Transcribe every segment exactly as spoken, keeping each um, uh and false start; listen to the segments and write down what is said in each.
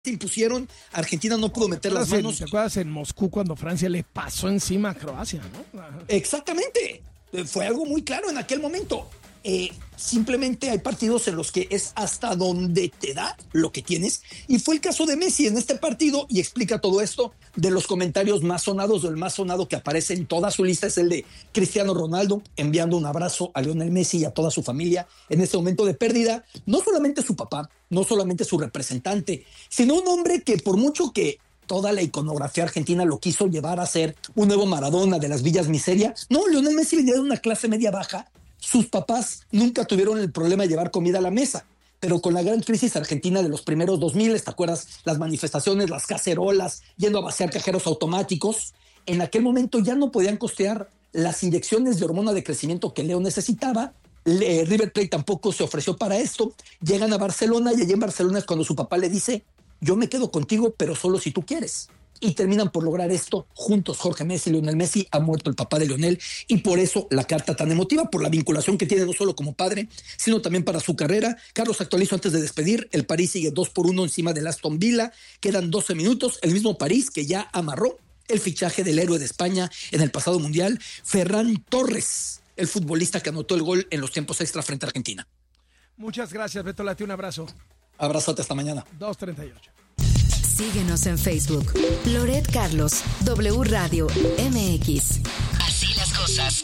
se impusieron, Argentina no pudo meter las manos. ¿Te acuerdas en Moscú cuando Francia le pasó encima a Croacia, no? Exactamente, fue algo muy claro en aquel momento. Eh, simplemente hay partidos en los que es hasta donde te da lo que tienes, y fue el caso de Messi en este partido, y explica todo esto. De los comentarios más sonados, o el más sonado que aparece en toda su lista, es el de Cristiano Ronaldo enviando un abrazo a Lionel Messi y a toda su familia en este momento de pérdida. No solamente su papá, no solamente su representante, sino un hombre que, por mucho que toda la iconografía argentina lo quiso llevar a ser un nuevo Maradona de las villas miseria, no, Lionel Messi venía de una clase media baja. Sus papás nunca tuvieron el problema de llevar comida a la mesa, pero con la gran crisis argentina de los primeros dos mil, ¿te acuerdas? Las manifestaciones, las cacerolas, yendo a vaciar cajeros automáticos, en aquel momento ya no podían costear las inyecciones de hormona de crecimiento que Leo necesitaba. Le, River Plate tampoco se ofreció para esto. Llegan a Barcelona, y allí en Barcelona es cuando su papá le dice: yo me quedo contigo, pero solo si tú quieres. Y terminan por lograr esto juntos, Jorge Messi y Lionel Messi. Ha muerto el papá de Lionel, y por eso la carta tan emotiva, por la vinculación que tiene no solo como padre, sino también para su carrera. Carlos, actualizo antes de despedir: el París sigue dos por uno encima del Aston Villa, quedan doce minutos, el mismo París que ya amarró el fichaje del héroe de España en el pasado mundial, Ferran Torres, el futbolista que anotó el gol en los tiempos extra frente a Argentina. Muchas gracias, Beto Lati, un abrazo. Abrazote, hasta mañana. dos treinta y ocho. Síguenos en Facebook, Loret Carlos, W Radio M X. Así las cosas.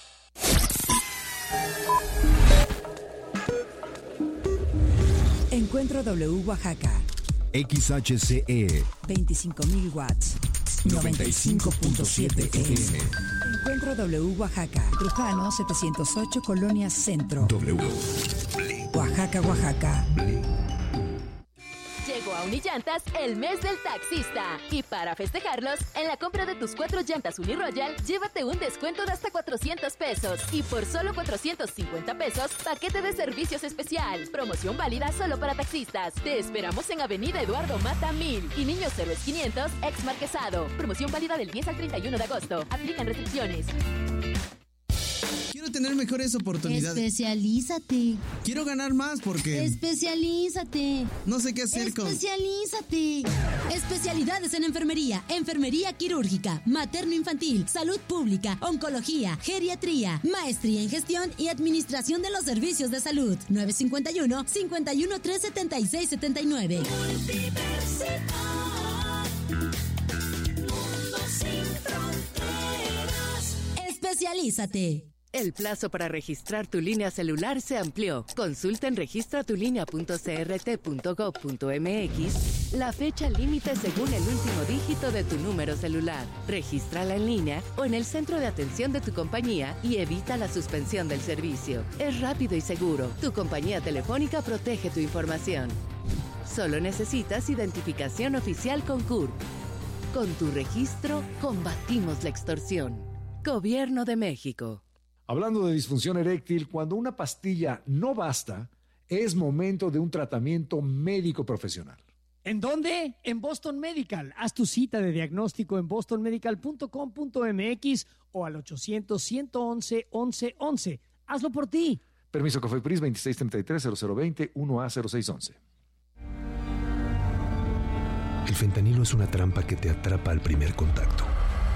Encuentro W Oaxaca. X H C E. veinticinco mil watts. noventa y cinco punto siete F M. Encuentro W Oaxaca. Trujano setecientos ocho, Colonia Centro. W. Oaxaca, Oaxaca. Llegó a Unillantas el mes del taxista. Y para festejarlos, en la compra de tus cuatro llantas Uniroyal, llévate un descuento de hasta cuatrocientos pesos. Y por solo cuatrocientos cincuenta pesos, paquete de servicios especial. Promoción válida solo para taxistas. Te esperamos en Avenida Eduardo Mata mil y Niños Héroes quinientos, ex Marquesado. Promoción válida del diez al treinta y uno de agosto. Aplican restricciones. Quiero tener mejores oportunidades. Especialízate. Quiero ganar más porque... Especialízate. No sé qué hacer con... Especialízate. Especialidades en enfermería, enfermería quirúrgica, materno-infantil, salud pública, oncología, geriatría, maestría en gestión y administración de los servicios de salud. nueve cinco uno, cinco uno tres, siete seis siete nueve. Universidad. Mundo sin fronteras. Especialízate. El plazo para registrar tu línea celular se amplió. Consulta en registra tu línea punto c r t punto gov punto m x la fecha límite según el último dígito de tu número celular. Regístrala en línea o en el centro de atención de tu compañía y evita la suspensión del servicio. Es rápido y seguro. Tu compañía telefónica protege tu información. Solo necesitas identificación oficial con C U R P. Con tu registro, combatimos la extorsión. Gobierno de México. Hablando de disfunción eréctil, cuando una pastilla no basta, es momento de un tratamiento médico profesional. ¿En dónde? En Boston Medical. Haz tu cita de diagnóstico en boston medical punto com punto m x o al ochocientos, ciento once, once once. Hazlo por ti. Permiso COFEPRIS veintiséis treinta y tres, cero cero veinte, uno A cero seis once. El fentanilo es una trampa que te atrapa al primer contacto.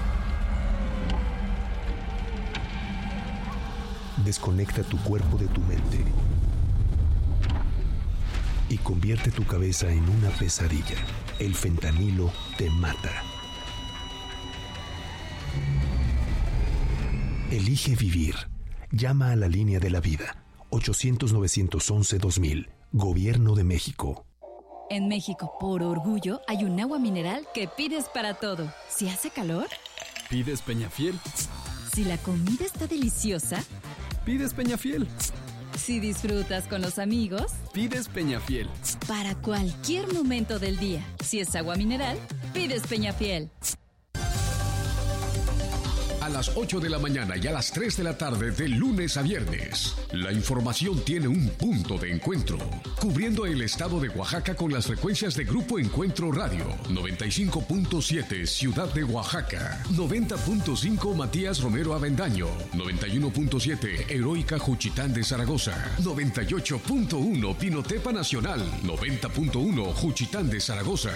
Desconecta tu cuerpo de tu mente y convierte tu cabeza en una pesadilla. El fentanilo te mata. Elige vivir. Llama a la línea de la vida. ochocientos, novecientos once, dos mil. Gobierno de México. En México, por orgullo, hay un agua mineral que pides para todo. Si hace calor, pides Peñafiel. Si la comida está deliciosa, pides Peñafiel. Si disfrutas con los amigos, pides Peñafiel. Para cualquier momento del día, si es agua mineral, pides Peñafiel. a las ocho de la mañana y a las tres de la tarde de lunes a viernes. La información tiene un punto de encuentro, cubriendo el estado de Oaxaca con las frecuencias de Grupo Encuentro Radio, noventa y cinco punto siete Ciudad de Oaxaca, noventa punto cinco Matías Romero Avendaño, noventa y uno punto siete Heroica Juchitán de Zaragoza, noventa y ocho punto uno Pinotepa Nacional, noventa punto uno Juchitán de Zaragoza,